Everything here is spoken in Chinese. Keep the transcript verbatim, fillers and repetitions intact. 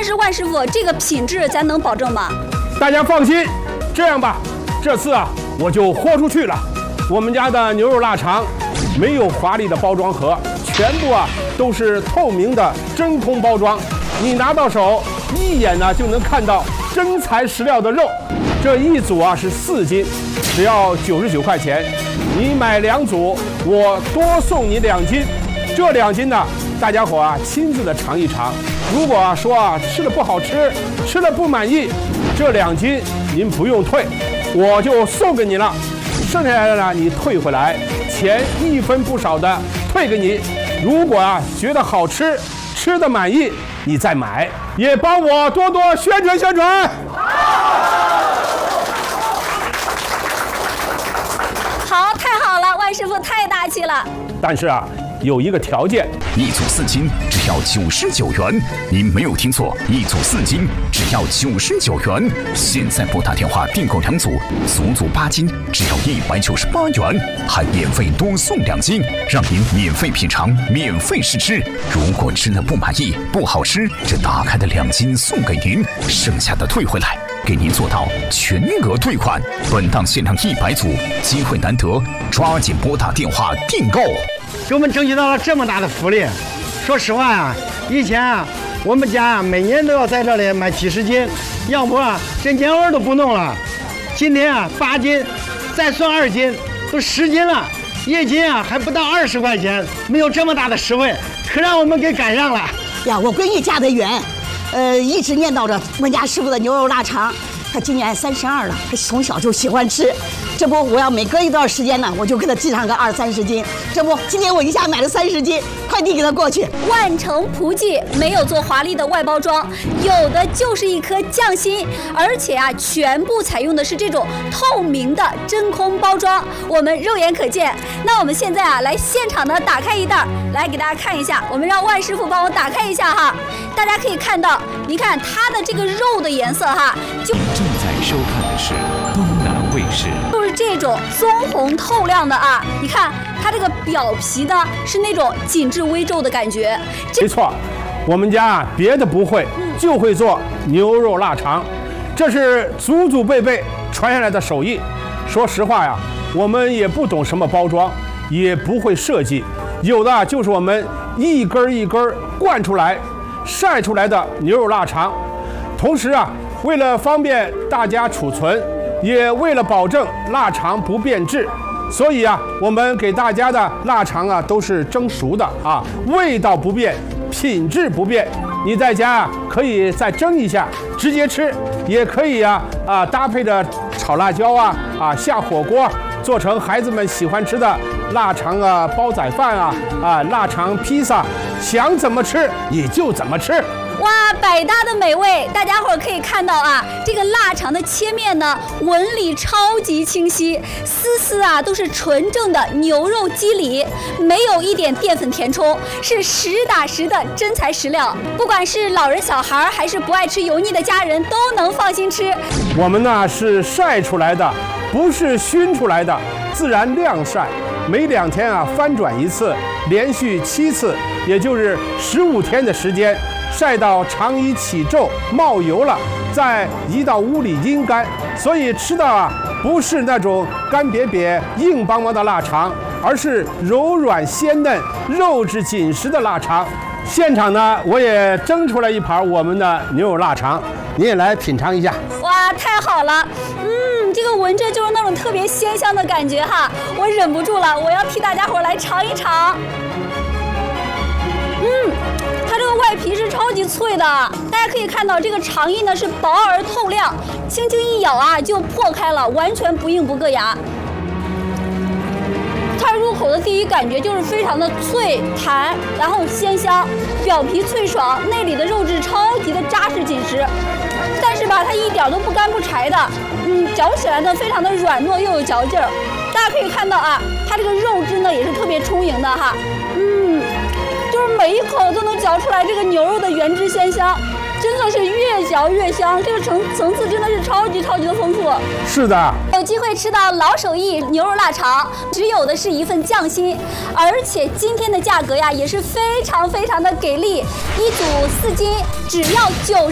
但是万师傅，这个品质咱能保证吗？ 大家放心，这样吧，这次啊我就豁出去了。我们家的牛肉腊肠没有华丽的包装盒，全部啊都是透明的真空包装，你拿到手一眼呢就能看到真材实料的肉。这一组啊是四斤，只要九十九块钱。你买两组，我多送你两斤。这两斤呢，大家伙啊亲自的尝一尝。如果啊说啊吃的不好吃，吃的不满意，这两斤您不用退，我就送给你了。剩下来的呢，你退回来，钱一分不少的退给你。如果啊觉得好吃，吃的满意，你再买，也帮我多多宣传宣传。 好，太好了，万师傅太大气了。 但是啊，有一个条件， 一组四斤只要九十九元。您没有听错，一组四斤只要九十九元。现在拨打电话订购两组，足足八斤，只要一百九十八元，还免费多送两斤，让您免费品尝，免费试吃。如果吃了不满意、不好吃，这打开的两斤送给您，剩下的退回来。给您做到全额退款。本档限量一百组，机会难得，抓紧拨打电话订购。 给我们争取到了这么大的福利。说实话啊，以前啊，我们家啊每年都要在这里买几十斤，要不啊这年味都不弄了。今天啊八斤，再算二斤，都十斤了，一斤啊还不到二十块钱，没有这么大的实惠，可让我们给赶上了。 呀，我闺女嫁得远。呃，一直念叨着我家师傅的牛肉腊肠，她今年三十二了，她从小就喜欢吃。这不，我要每隔一段时间呢，我就给她寄上个二三十斤。这不，今天我一下买了三十斤，快递给她过去。 万城璞记没有做华丽的外包装，有的就是一颗匠心，而且啊，全部采用的是这种透明的真空包装，我们肉眼可见。那我们现在啊，来现场的打开一袋，来给大家看一下。我们让万师傅帮我打开一下哈，大家可以看到，你看它的这个肉的颜色哈，就正在收看的是东南卫视， 就是这种棕红透亮的啊。你看它这个表皮呢是那种紧致微皱的感觉。 没错，我们家啊别的不会，就会做牛肉腊肠，这是祖祖辈辈传下来的手艺。说实话呀，我们也不懂什么包装，也不会设计，有的就是我们一根一根灌出来、晒出来的牛肉腊肠。同时啊，为了方便大家储存，也为了保证腊肠不变质，所以啊，我们给大家的腊肠啊都是蒸熟的啊，味道不变，品质不变。你在家啊可以再蒸一下，直接吃，也可以啊啊搭配着炒辣椒啊啊下火锅，做成孩子们喜欢吃的腊肠啊煲仔饭啊啊腊肠披萨，想怎么吃你就怎么吃。 哇，百搭的美味！大家伙儿可以看到啊，这个腊肠的切面呢，纹理超级清晰，丝丝啊都是纯正的牛肉肌理，没有一点淀粉填充，是实打实的真材实料。不管是老人小孩还是不爱吃油腻的家人，都能放心吃。 我们呢是晒出来的，不是熏出来的，自然晾晒，每两天啊翻转一次，连续七次，也就是十五天的时间。晒到肠衣起皱冒油了，再移到屋里阴干，所以吃的啊不是那种干瘪瘪硬邦邦的腊肠，而是柔软鲜嫩、肉质紧实的腊肠。现场呢，我也蒸出来一盘我们的牛肉腊肠，你也来品尝一下。 哇，太好了！嗯，这个闻着就是那种特别鲜香的感觉哈，我忍不住了，我要替大家伙来尝一尝。嗯。它这个外皮是超级脆的，大家可以看到这个肠衣呢是薄而透亮，轻轻一咬啊就破开了，完全不硬不硌牙。它入口的第一感觉就是非常的脆弹，然后鲜香，表皮脆爽，内里的肉质超级的扎实紧实。但是吧，它一点都不干不柴的，嗯，嚼起来呢非常的软糯又有嚼劲儿。大家可以看到啊，它这个肉汁呢也是特别充盈的哈，嗯。就是每一口都能嚼出来这个牛肉的原汁鲜香，真的是越嚼越香，这个层层次真的是超级超级的丰富。 是的， 有机会吃到老手艺牛肉腊肠，只有的是一份匠心，而且今天的价格呀也是非常非常的给力，一组四斤只要九。